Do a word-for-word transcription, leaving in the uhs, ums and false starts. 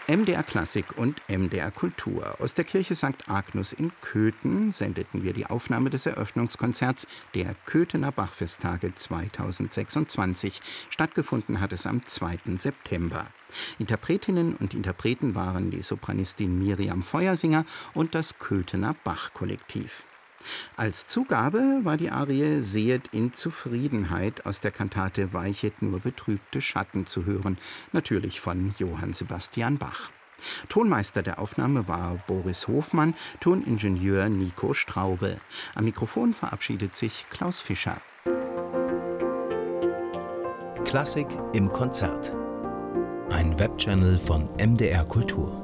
M D R Klassik und M D R Kultur. Aus der Kirche Sankt Agnus in Köthen sendeten wir die Aufnahme des Eröffnungskonzerts der Köthener Bachfesttage zweitausendsechsundzwanzig. Stattgefunden hat es am zweiten September. Interpretinnen und Interpreten waren die Sopranistin Miriam Feuersinger und das Köthener Bach-Kollektiv. Als Zugabe war die Arie »Sehet in Zufriedenheit« aus der Kantate »Weichet nur betrübte Schatten« zu hören, natürlich von Johann Sebastian Bach. Tonmeister der Aufnahme war Boris Hofmann, Toningenieur Nico Straube. Am Mikrofon verabschiedet sich Klaus Fischer. Klassik im Konzert. Ein Webchannel von M D R Kultur.